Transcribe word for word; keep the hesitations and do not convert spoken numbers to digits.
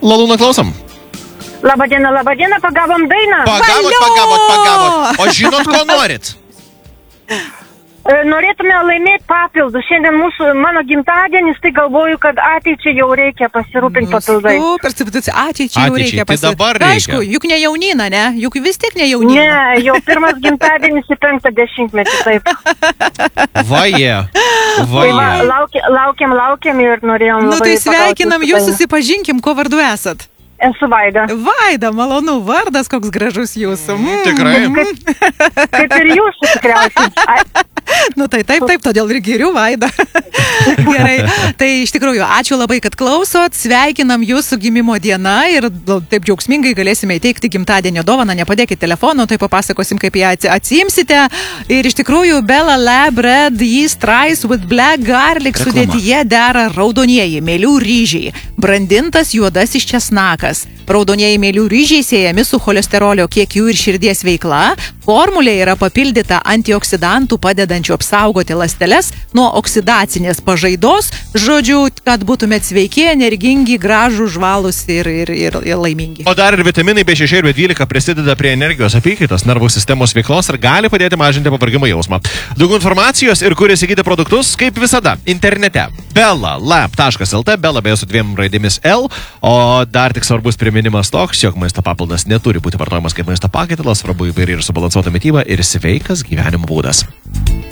Lalūna, klausom. Labadiena, labadiena, pagavom dainą. Pagavot, Valio! pagavot, pagavot. O žinot, ko norit? Norėtume laimėti papildus. Šiandien mūsų, mano gimtadienis, tai galvoju, kad ateičiai jau reikia pasirūpinti papildai. Super, ateičiai jau Ateičiai, reikia tai dabar reikia. Aišku, juk ne jaunina, ne? Juk vis tiek ne jaunina. Ne, jau pirmas gimtadienis į penktą dešimtmetį, taip. Vaje. Tai va, Vaje. laukia, laukiam, laukiam ir norėjom Nu labai tai sveikinam pagauti jūs, jūsų dainą. susipažinkim, ko vardu esat. Esu Vaida. Vaida, malonu, vardas koks gražus jūsų. Mm. Tikrai. Kaip ir jūsų tikriausiai. Ai, Nu tai taip, taip, todėl ir giriu Vaida. Gerai, tai iš tikrųjų, ačiū labai, kad klausot, sveikinam jūsų gimimo diena ir nu, taip džiaugsmingai galėsime įteikti gimtadienio dovaną, nepadėkit telefono, tai papasakosim, kaip ją atsi- atsiimsite. Ir iš tikrųjų, Bella Lab Red Yeast Rice with Black Garlic Reklama. sudėtyje dera raudonieji mėlių ryžiai, brandintas juodasis česnakas. Raudonieji mėlių ryžiai siejami su cholesterolio kiekiu ir širdies veikla. Formulė yra papildyta antioksidantų padedančių apsaugoti ląsteles nuo oksidacinės pažaidos. Žodžiu, kad būtumėt sveiki, energingi, gražų, žvalūs ir, ir, ir, ir laimingi. O dar ir vitaminai B šeši ir B dvylika prisideda prie energijos apykaitos, nervų sistemos veiklos ir gali padėti mažinti pavargimo jausmą. Daugiau informacijos ir kur įsigyti produktus, kaip visada, internete. bella lab taškas lt, Bella beje su dviem raidėmis L, o dar tik svarbus priminimas toks, jog maisto papildas neturi būti vartojamas kaip maisto pakaitalas, svarbu įvairi ir subalansuota mityba ir sveikas gyvenimo būdas.